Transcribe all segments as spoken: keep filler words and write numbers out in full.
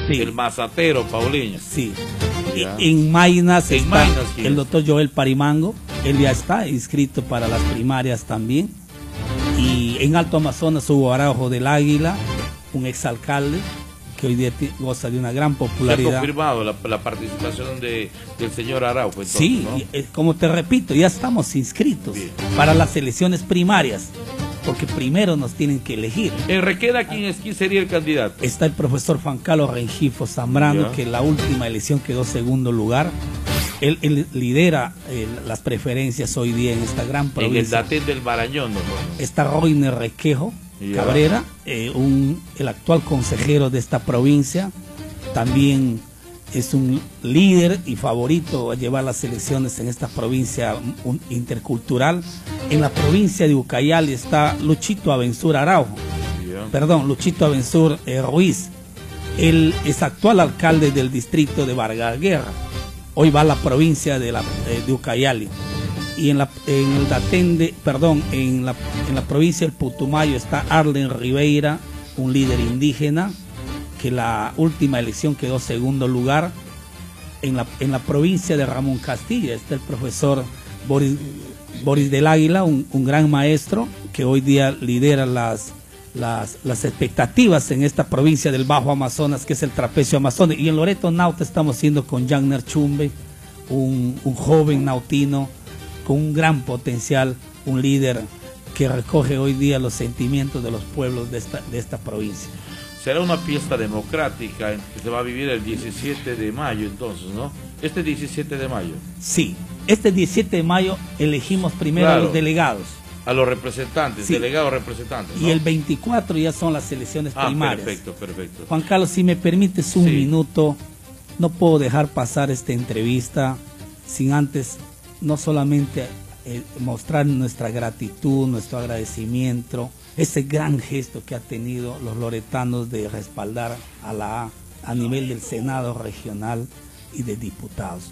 sí. el mazatero pauleño. Sí. En Maynas en está Maynas, sí. el doctor Joel Parimango, él ya está inscrito para las primarias también. Y en Alto Amazonas Hugo Araujo del Águila, un exalcalde que hoy día goza de una gran popularidad. ¿Se ha confirmado la, la participación de, del señor Araujo? Entonces, sí, ¿no? y, como te repito, ya estamos inscritos Bien. para las elecciones primarias, porque primero nos tienen que elegir. ¿En Requena quién, es, quién sería el candidato? Está el profesor Juan Carlos Rengifo Zambrano, ya. que en la última elección quedó segundo lugar. Él, él lidera eh, las preferencias hoy día en esta gran provincia. En el Datén del Marañón, ¿no? Está Roiner Requejo ya. Cabrera, eh, un, el actual consejero de esta provincia. También es un líder y favorito a llevar las elecciones en esta provincia un, intercultural. En la provincia de Ucayali está Luchito Avensur Araujo, ya. perdón, Luchito Avensur eh, Ruiz. Él es actual alcalde del distrito de Vargas Guerra. Hoy va a la provincia de, la, eh, de Ucayali. Y en, la, en el Datén de, perdón, en la, en la provincia del Putumayo está Arlen Ribeira, un líder indígena, que la última elección quedó segundo lugar. En la, en la provincia de Ramón Castilla está el profesor Boris, Boris del Águila, un, un gran maestro, que hoy día lidera las, las, las expectativas en esta provincia del Bajo Amazonas, que es el trapecio amazónico. Y en Loreto Nauta estamos siendo con Jagner Chumbe, un, un joven nautino con un gran potencial, un líder que recoge hoy día los sentimientos de los pueblos de esta, de esta provincia. Será una fiesta democrática que se va a vivir el diecisiete de mayo entonces, ¿no? Este diecisiete de mayo. Sí, este diecisiete de mayo elegimos primero claro. a los delegados. A los representantes, sí. delegados representantes, ¿no? Y el veinticuatro ya son las elecciones ah, primarias. Perfecto, perfecto. Juan Carlos, si me permites un sí. minuto, no puedo dejar pasar esta entrevista sin antes no solamente eh, mostrar nuestra gratitud, nuestro agradecimiento, ese gran gesto que ha tenido los loretanos de respaldar a la A a nivel del Senado regional y de diputados.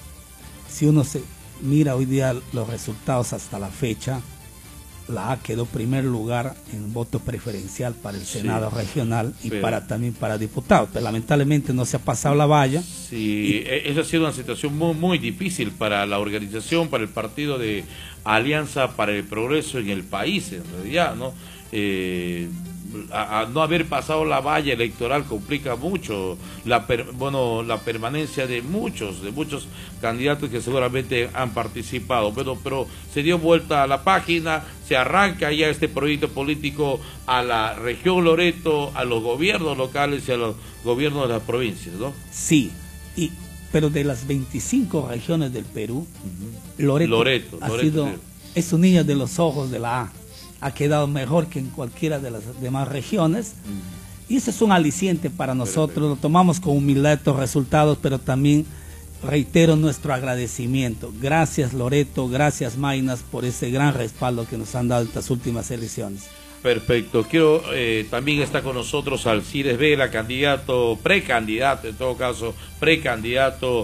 Si uno se mira hoy día los resultados hasta la fecha, la A quedó primer lugar en voto preferencial para el Senado sí, regional y pero, para también para diputados, pero lamentablemente no se ha pasado la valla. Sí, y, esa ha sido una situación muy, muy difícil para la organización, para el partido de Alianza para el Progreso en el país, en realidad, ¿no? Eh, a, a no haber pasado la valla electoral complica mucho la per, bueno la permanencia de muchos de muchos candidatos que seguramente han participado, pero pero se dio vuelta a la página, se arranca ya este proyecto político a la región Loreto, a los gobiernos locales y a los gobiernos de las provincias, ¿no? Sí, y pero de las veinticinco regiones del Perú, uh-huh. Loreto, Loreto, ha Loreto, sido sí. es un niño de los ojos de la A. Ha quedado mejor que en cualquiera de las demás regiones. Mm. Y ese es un aliciente para nosotros. Lo tomamos con humildad estos resultados, pero también reitero nuestro agradecimiento. Gracias Loreto, gracias Maynas por ese gran respaldo que nos han dado estas últimas elecciones. Perfecto. Quiero, eh, también está con nosotros Alcides Vela, candidato, precandidato, en todo caso, precandidato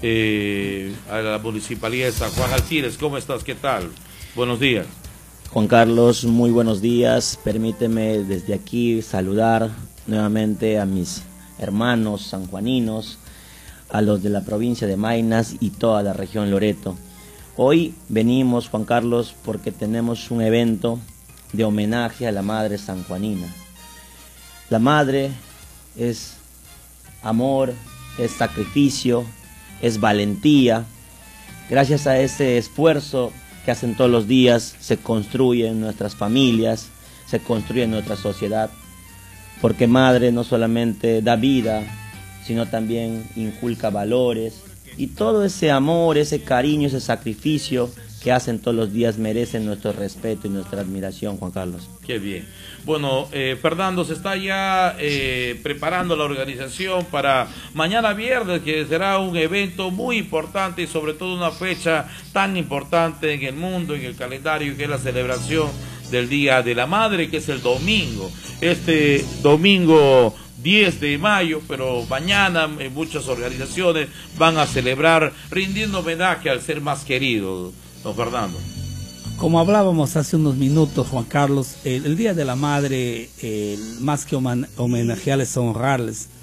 eh, a la Municipalidad de San Juan. Alcides, ¿cómo estás? ¿Qué tal? Buenos días. Juan Carlos, muy buenos días. Permíteme desde aquí saludar nuevamente a mis hermanos sanjuaninos, a los de la provincia de Maynas y toda la región Loreto. Hoy venimos, Juan Carlos, porque tenemos un evento de homenaje a la madre sanjuanina. La madre es amor, es sacrificio, es valentía. Gracias a ese esfuerzo que hacen todos los días, se construyen nuestras familias, se construye nuestra sociedad, porque madre no solamente da vida, sino también inculca valores, y todo ese amor, ese cariño, ese sacrificio que hacen todos los días merecen nuestro respeto y nuestra admiración, Juan Carlos. Qué bien. Bueno, eh, Fernando, se está ya eh, preparando la organización para mañana viernes, que será un evento muy importante y sobre todo una fecha tan importante en el mundo, en el calendario, que es la celebración del Día de la Madre, que es el domingo. Este domingo diez de mayo, pero mañana en muchas organizaciones van a celebrar rindiendo homenaje al ser más querido, don Fernando. Como hablábamos hace unos minutos, Juan Carlos, el, el Día de la Madre, eh, más que homenajearles, honrarles.